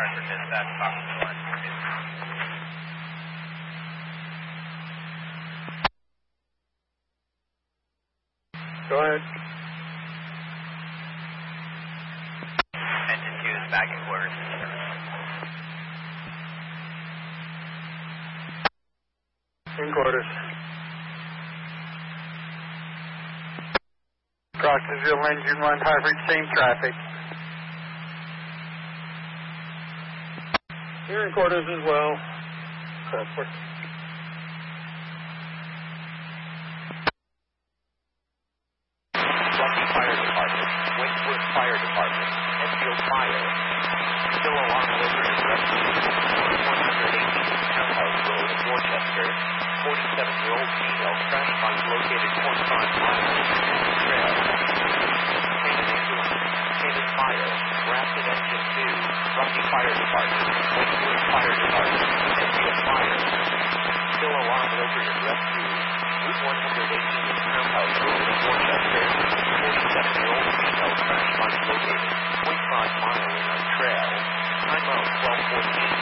Hartford Dispatch, Fox 1. Go ahead. Engine 2 is back in quarters. In quarters. Crossville Engine 1, Hartford, same traffic. Here in quarters as well. Hartford. Lucky Fire Department, Wentworth Fire Department, Enfield Fire. Still alarm alerted and rescue. 118 Townhouse Road, Worcester. 47-year-old female crash site located 0.5 miles trail. Cannon Fire, Rapid Engine 2, Rocky Fire Department, Wentworth Fire Department, Enfield Fire. Still alarm alerted and rescue. Route 118 in Townhouse Road, Worcester. 47-year-old female crash site located 0.5 mile in a trail. Time out 12:14.